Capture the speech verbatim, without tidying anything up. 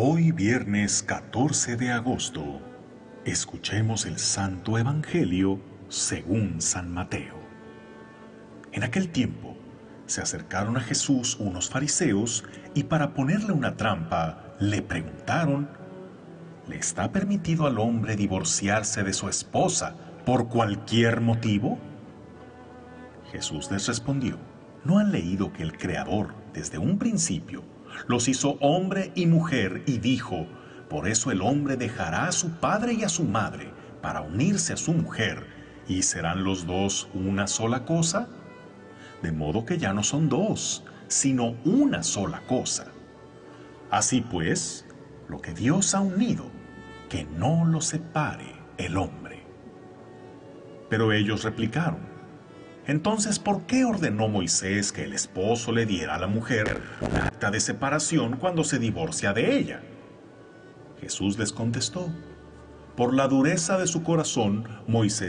Hoy viernes catorce de agosto, escuchemos el Santo Evangelio según San Mateo. En aquel tiempo, se acercaron a Jesús unos fariseos y para ponerle una trampa, le preguntaron: ¿le está permitido al hombre divorciarse de su esposa por cualquier motivo? Jesús les respondió: ¿no han leído que el Creador, desde un principio, los hizo hombre y mujer y dijo: por eso el hombre dejará a su padre y a su madre para unirse a su mujer, y serán los dos una sola cosa? De modo que ya no son dos, sino una sola cosa. Así pues, lo que Dios ha unido, que no lo separe el hombre. Pero ellos replicaron: entonces, ¿por qué ordenó Moisés que el esposo le diera a la mujer un acta de separación cuando se divorcia de ella? Jesús les contestó: por la dureza de su corazón, Moisés